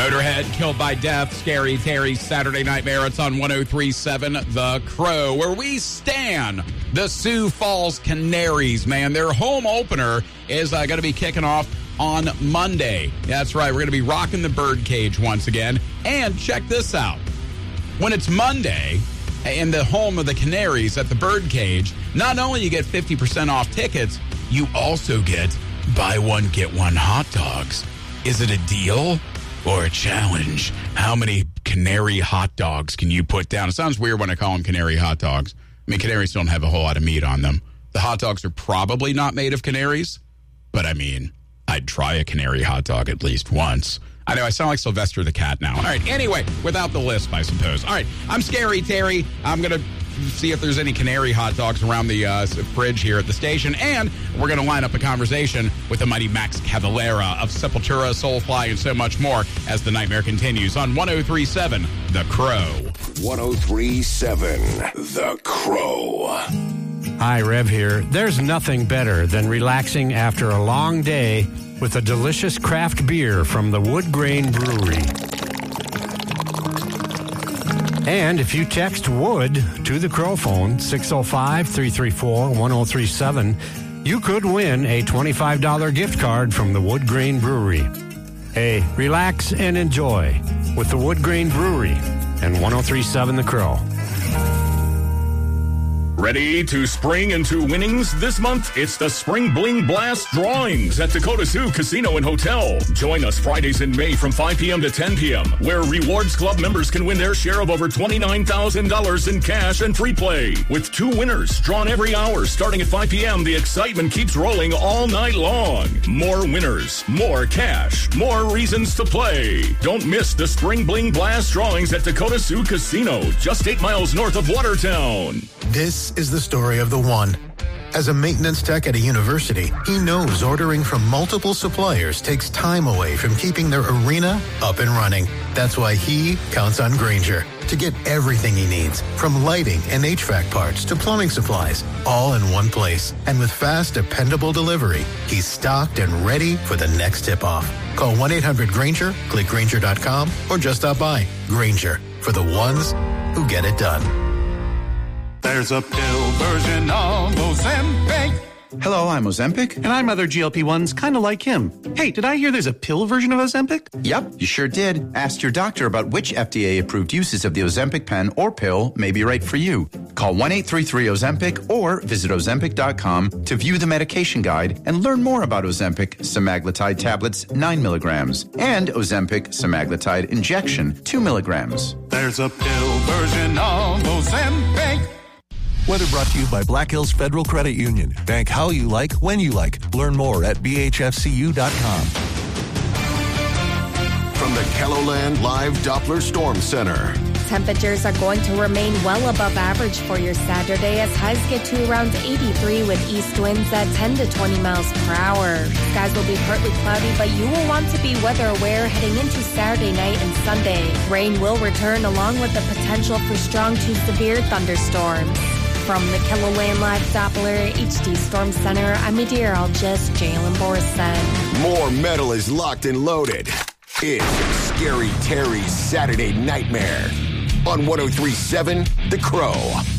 Motorhead killed by death. Scary Terry's Saturday Nightmare. It's on 103.7 The Crow, where we stand the Sioux Falls Canaries, man. Their home opener is going to be kicking off on Monday. That's right. We're going to be rocking the Birdcage once again. And check this out. When it's Monday in the home of the Canaries at the Birdcage, not only you get 50% off tickets, you also get buy one, get one hot dogs. Is it a deal or a challenge? How many canary hot dogs can you put down? It sounds weird when I call them canary hot dogs. I mean, canaries don't have a whole lot of meat on them. The hot dogs are probably not made of canaries, but I mean, I'd try a canary hot dog at least once. I know, I sound like Sylvester the Cat now. All right, anyway, without the lisp, I suppose. All right, I'm Scary Terry. I'm going to see if there's any canary hot dogs around the fridge here at the station. And we're going to line up a conversation with the mighty Max Cavalera of Sepultura, Soulfly, and so much more as the nightmare continues on 103.7 The Crow. 103.7 The Crow. Hi, Rev here. There's nothing better than relaxing after a long day with a delicious craft beer from the Wood Grain Brewery. And if you text WOOD to the Crow phone, 605-334-1037, you could win a $25 gift card from the Wood Grain Brewery. Hey, relax and enjoy with the Wood Grain Brewery and 103.7 The Crow. Ready to spring into winnings this month? It's the Spring Bling Blast Drawings at Dakota Sioux Casino and Hotel. Join us Fridays in May from 5 p.m. to 10 p.m., where Rewards Club members can win their share of over $29,000 in cash and free play. With 2 winners drawn every hour starting at 5 p.m., the excitement keeps rolling all night long. More winners, more cash, more reasons to play. Don't miss the Spring Bling Blast Drawings at Dakota Sioux Casino, just 8 miles north of Watertown. This is the story of the one. As a maintenance tech at a university, he knows ordering from multiple suppliers takes time away from keeping their arena up and running. That's why he counts on Grainger to get everything he needs, from lighting and HVAC parts to plumbing supplies, all in one place. And with fast, dependable delivery, he's stocked and ready for the next tip-off. Call 1-800-GRAINGER, click Grainger.com, or just stop by. Grainger, for the ones who get it done. There's a pill version of Ozempic. Hello, I'm Ozempic. And I'm other GLP-1s kind of like him. Hey, did I hear there's a pill version of Ozempic? Yep, you sure did. Ask your doctor about which FDA-approved uses of the Ozempic pen or pill may be right for you. Call 1-833-OZEMPIC or visit Ozempic.com to view the medication guide and learn more about Ozempic semaglutide tablets 9 milligrams and Ozempic semaglutide injection 2 milligrams. There's a pill version of Ozempic. Weather brought to you by Black Hills Federal Credit Union. Bank how you like, when you like. Learn more at bhfcu.com. From the KELOLAND Live Doppler Storm Center. Temperatures are going to remain well above average for your Saturday as highs get to around 83 with east winds at 10 to 20 miles per hour. Skies will be partly cloudy, but you will want to be weather aware heading into Saturday night and Sunday. Rain will return along with the potential for strong to severe thunderstorms. From the KELOLAND Live Doppler HD Storm Center, I'm meteorologist Jalen Borson. More metal is locked and loaded. It's Scary Terry's Saturday Nightmare on 103.7 The Crow.